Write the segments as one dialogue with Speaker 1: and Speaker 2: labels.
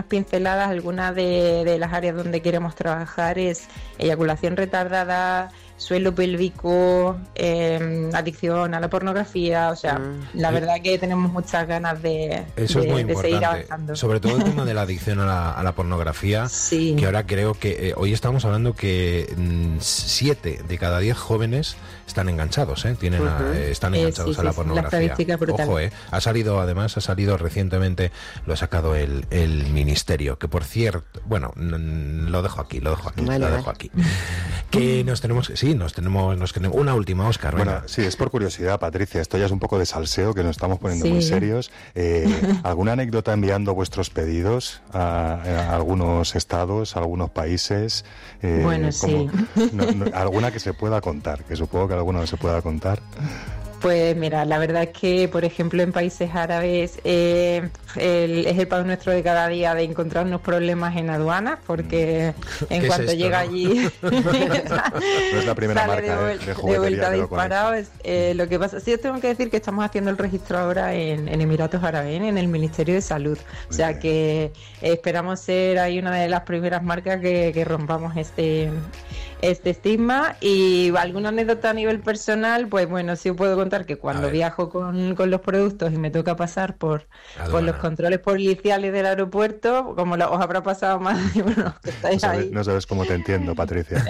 Speaker 1: pinceladas. Algunas de las áreas donde queremos trabajar es eyaculación retardada, suelo pélvico, adicción a la pornografía. O sea, la verdad que tenemos muchas ganas de seguir avanzando.
Speaker 2: Sobre todo el tema de la adicción a la pornografía,
Speaker 1: sí.
Speaker 2: Que ahora creo que hoy estamos hablando que 7 de cada 10 jóvenes están enganchados, están enganchados a la pornografía. Ojo, ha salido recientemente, lo ha sacado el ministerio, que por cierto, bueno, lo dejo aquí. Que nos tenemos una última, Óscar.
Speaker 3: Bueno, sí, es por curiosidad, Patricia, esto ya es un poco de salseo, que nos estamos poniendo muy serios. ¿Alguna anécdota enviando vuestros pedidos a algunos estados, a algunos países? ¿Alguna que se pueda contar? Que supongo que alguna se pueda contar.
Speaker 1: Pues mira, la verdad es que, por ejemplo, en países árabes es el pan nuestro de cada día de encontrarnos problemas en aduanas, porque en cuanto llega allí
Speaker 3: no es la primera marca
Speaker 1: de vuelta disparado. Lo que pasa, sí os tengo que decir que estamos haciendo el registro ahora en Emiratos Árabes, en el Ministerio de Salud. O sea que esperamos ser ahí una de las primeras marcas que rompamos este estigma. Y alguna anécdota a nivel personal, pues bueno, sí os puedo contar que cuando viajo con los productos y me toca pasar por los controles policiales del aeropuerto, como os habrá pasado más de uno que estáis ahí.
Speaker 3: No sabes cómo te entiendo, Patricia.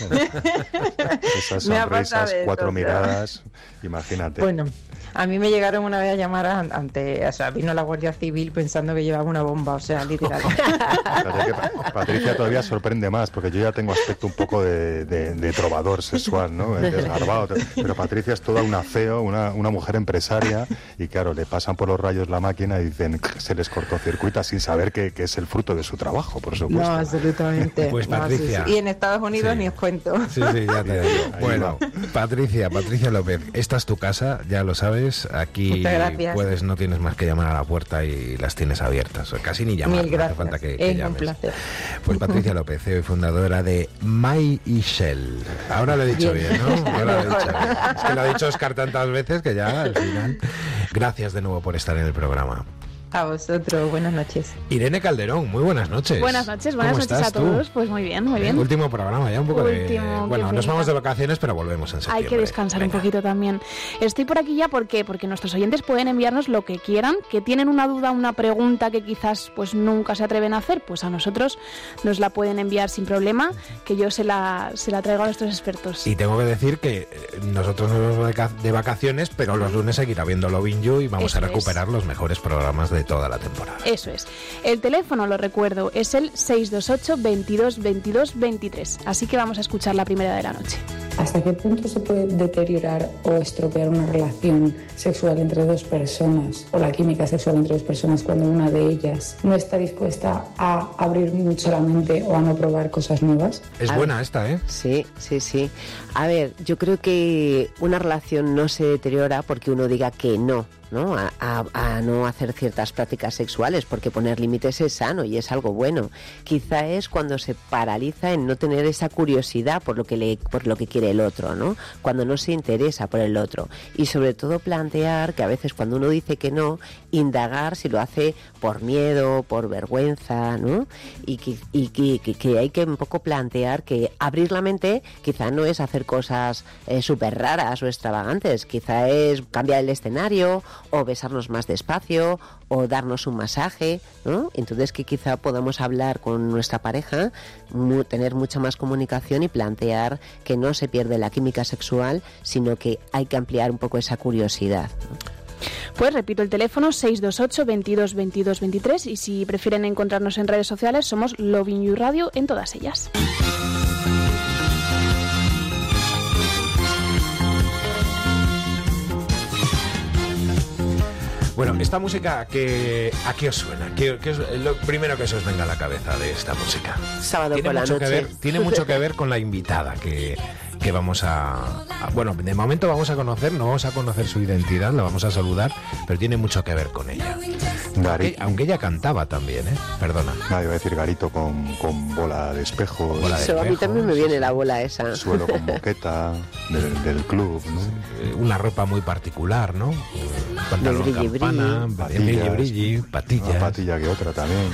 Speaker 3: Esas sonrisas, 4 miradas, imagínate.
Speaker 1: Bueno, a mí me llegaron una vez a llamar vino la Guardia Civil pensando que llevaba una bomba, o sea, literal.
Speaker 3: Patricia todavía sorprende más, porque yo ya tengo aspecto un poco de trovador sexual, ¿no? Desgarbado. Pero Patricia es toda una CEO, una mujer empresaria, y claro, le pasan por los rayos la máquina y dicen se les cortocircuita sin saber que es el fruto de su trabajo, por supuesto.
Speaker 1: No, absolutamente.
Speaker 2: Pues Patricia.
Speaker 1: Y en Estados Unidos ni os cuento.
Speaker 2: Sí, ya te digo. Bueno, Patricia López, esta es tu casa, ya lo sabes, aquí no tienes más que llamar a la puerta y las tienes abiertas, casi ni llamar.
Speaker 1: Mil gracias.
Speaker 2: No hace falta que
Speaker 1: es
Speaker 2: llames.
Speaker 1: Un placer.
Speaker 2: Pues Patricia López, CEO y fundadora de MyEshell. Ahora lo he dicho bien, ¿no? Es que lo ha dicho Óscar tantas veces que ya al final. Gracias de nuevo por estar en el programa.
Speaker 1: A vosotros, buenas noches.
Speaker 2: Irene Calderón, muy buenas noches.
Speaker 4: Buenas noches a todos.
Speaker 2: Tú?
Speaker 4: Pues muy bien. Último
Speaker 2: programa, ya un poco Bueno, nos vamos de vacaciones, pero volvemos en septiembre.
Speaker 4: Hay que descansar un poquito también. Estoy por aquí ya porque nuestros oyentes pueden enviarnos lo que quieran, que tienen una duda, una pregunta que quizás pues nunca se atreven a hacer, pues a nosotros nos la pueden enviar sin problema, que yo se la traigo a nuestros expertos.
Speaker 2: Y tengo que decir que nosotros nos vamos de vacaciones, pero los lunes seguirá viendo Lovin' You y vamos a recuperar los mejores programas de toda la temporada.
Speaker 4: Eso es. El teléfono, lo recuerdo, es el 628 22 22 23. Así que vamos a escuchar la primera de la noche.
Speaker 5: ¿Hasta qué punto se puede deteriorar o estropear una relación sexual entre dos personas, o la química sexual entre dos personas, cuando una de ellas no está dispuesta a abrir mucho la mente o a no probar cosas nuevas?
Speaker 2: Es buena esta, ¿eh?
Speaker 6: Sí. A ver, yo creo que una relación no se deteriora porque uno diga que no a no hacer ciertas prácticas sexuales, porque poner límites es sano y es algo bueno. Quizá es cuando se paraliza en no tener esa curiosidad por lo que quiere el otro, ¿no? Cuando no se interesa por el otro. Y sobre todo plantear que a veces cuando uno dice que no, indagar si lo hace por miedo, por vergüenza, ¿no? Y que hay que un poco plantear que abrir la mente quizá no es hacer cosas súper raras o extravagantes, quizá es cambiar el escenario, o besarnos más despacio, o darnos un masaje, ¿no? Entonces que quizá podamos hablar con nuestra pareja, tener mucha más comunicación y plantear que no se pierde la química sexual, sino que hay que ampliar un poco esa curiosidad, ¿no?
Speaker 4: Pues repito el teléfono 628 22 22 23 y si prefieren encontrarnos en redes sociales somos Lovin' You Radio en todas ellas.
Speaker 2: Bueno, esta música, ¿a qué os suena? ¿Qué es lo primero que se os venga a la cabeza de esta música?
Speaker 6: Sábado por la noche.
Speaker 2: Tiene mucho que ver con la invitada que vamos bueno, de momento vamos a conocer, no vamos a conocer su identidad, la vamos a saludar, pero tiene mucho que ver con ella. Aunque ella cantaba también, Perdona.
Speaker 3: Iba a decir Garito con bola de espejo.
Speaker 6: A mí también me viene la bola esa.
Speaker 3: Suelo con moqueta del club, ¿no?
Speaker 2: Una ropa muy particular, ¿no? Pantalón
Speaker 6: brilli,
Speaker 2: campana, brilli, patillas.
Speaker 3: Una patilla que otra también.